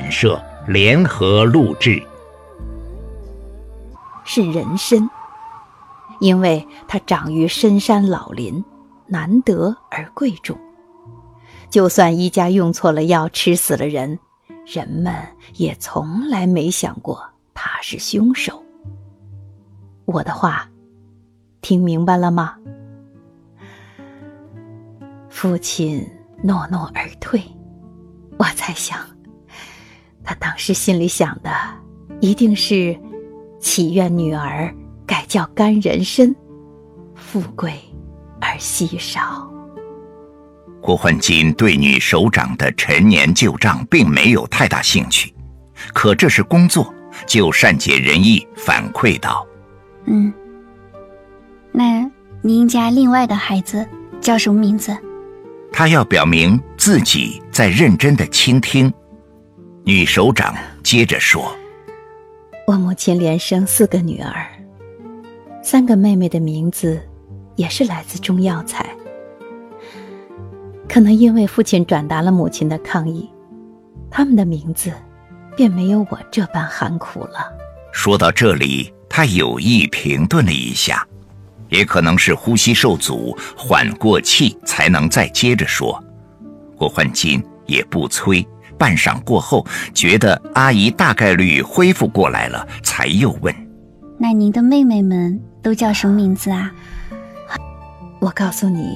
版社联合录制。 是人参，因为它长于深山老林，难得而贵重。就算医家用错了药，吃死了人，人们也从来没想过他是凶手。我的话听明白了吗？父亲诺诺而退，我猜想他当时心里想的一定是祈愿女儿改叫甘人参，富贵而稀少。 郭焕金对女首长的陈年旧账并没有太大兴趣，可这是工作，就善解人意反馈道： 那您家另外的孩子叫什么名字？ 他要表明自己在认真地倾听。女首长接着说： 我母亲连生4个女儿，3个妹妹的名字也是来自中药材。可能因为父亲转达了母亲的抗议，他们的名字便没有我这般含苦了。 说到这里，他有意停顿了一下，也可能是呼吸受阻，缓过气才能再接着说。郭焕金也不催，半晌过后，觉得阿姨大概率恢复过来了，才又问： 那您的妹妹们都叫什么名字啊？ 我告诉你，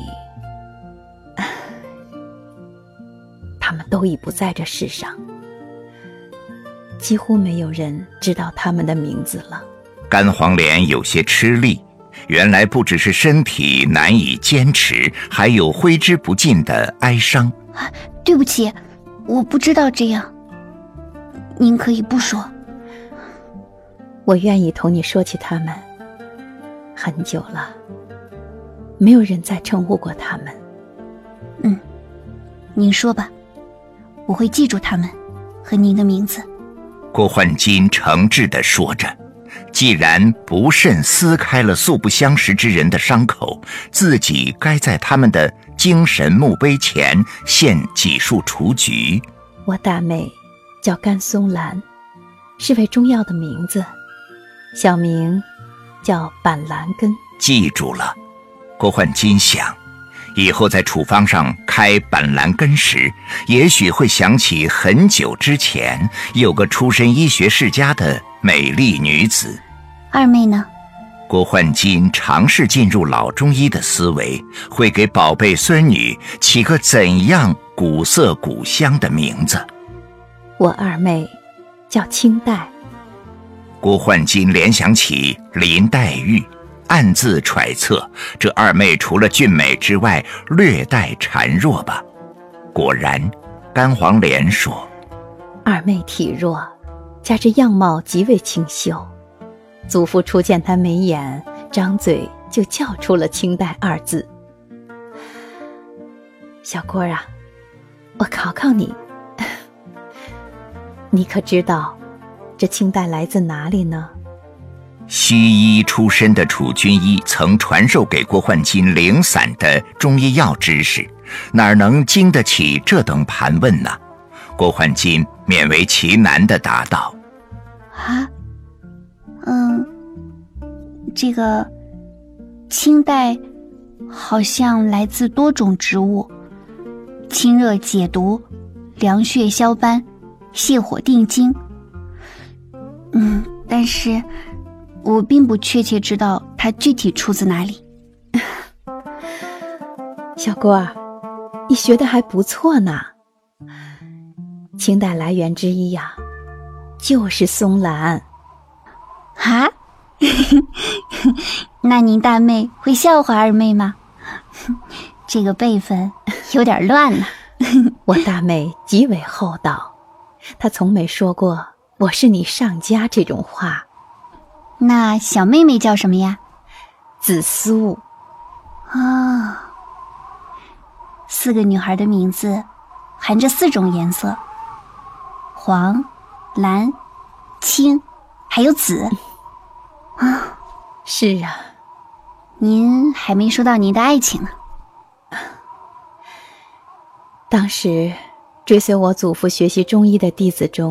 他们都已不在这世上，几乎没有人知道他们的名字了。 甘黄莲有些吃力，原来不只是身体难以坚持，还有挥之不尽的哀伤。 对不起，我不知道这样，您可以不说。 我愿意同你说起他们，很久了，没有人再称呼过他们。 您说吧，我会记住他们和您的名字。 郭焕金诚挚地说着，既然不慎撕开了素不相识之人的伤口，自己该在他们的精神墓碑前献几束雏菊。 我大妹叫甘松兰，是位中药的名字，小名叫板蓝根。 记住了。郭焕金想，以后在处方上开板蓝根时，也许会想起很久之前有个出身医学世家的美丽女子。 二妹呢？ 郭焕金尝试进入老中医的思维，会给宝贝孙女起个怎样古色古香的名字。 我二妹叫清代。 郭焕金联想起林黛玉，暗自揣测这二妹除了俊美之外，略带孱弱吧。果然，甘黄莲说： 二妹体弱，加之样貌极为清秀，祖父初见她眉眼，张嘴就叫出了清代2字。小郭啊，我考考你，你可知道这清代来自哪里呢？ 西医出身的楚军医曾传授给郭焕金零散的中医药知识，哪能经得起这等盘问呢？郭焕金勉为其难地答道： 这个清代好像来自多种植物，清热解毒，凉血消斑，泻火定惊。但是我并不确切知道它具体出自哪里。 小郭，你学得还不错呢。清代来源之一呀，就是松兰。 那您大妹会笑话二妹吗？这个辈分有点乱了。 我大妹极为厚道，她从没说过我是你上家这种话。 那小妹妹叫什么呀？ 紫苏。 4个女孩的名字含着4种颜色，黄、蓝、青，还有紫。 是啊。 您还没说到您的爱情呢。 当时追随我祖父学习中医的弟子中，